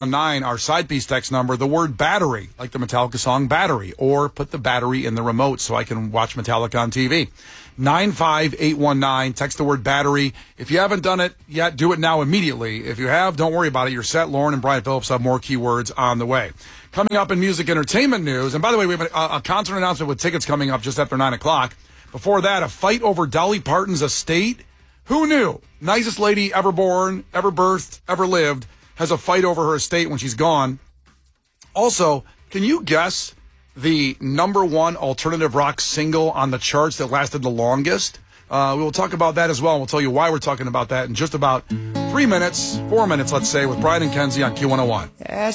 9, our side piece text number, the word battery, like the Metallica song Battery, or put the battery in the remote so I can watch Metallica on TV. 95819, text the word battery. If you haven't done it yet, do it now immediately. If you have, don't worry about it. You're set. Lauren and Brian Phillips have more keywords on the way. Coming up in music entertainment news, and by the way, we have a concert announcement with tickets coming up just after 9 o'clock. Before that, a fight over Dolly Parton's estate. Who knew? Nicest lady ever born, ever birthed, ever lived, has a fight over her estate when she's gone. Also, can you guess the number one alternative rock single on the charts that lasted the longest? We will talk about that as well, and we'll tell you why we're talking about that in just about 4 minutes, let's say, with Brian and Kenzie on Q101.